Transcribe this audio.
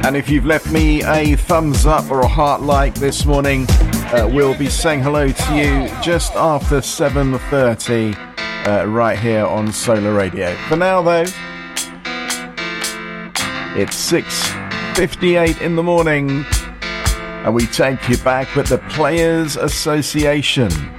And if you've left me a thumbs up or a heart like this morning, we'll be saying hello to you just after 7:30 right here on Solar Radio. For now, though, it's 6:58 in the morning, and we take you back with the Players Association.